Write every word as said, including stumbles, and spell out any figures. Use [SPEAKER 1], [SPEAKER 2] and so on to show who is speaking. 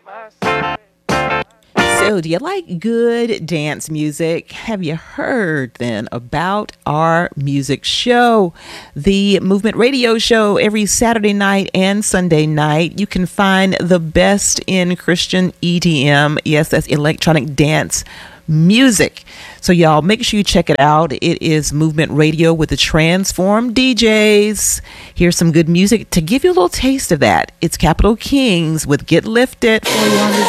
[SPEAKER 1] So, do you like good dance music? Have you heard then about our music show, the Movement Radio Show, every Saturday night and Sunday night? You can find the best in Christian E D M. Yes, that's electronic dance music. So y'all make sure you check it out. It is Movement Radio with the Transform D Js. Here's some good music to give you a little taste of that. It's Capital Kings with Get Lifted.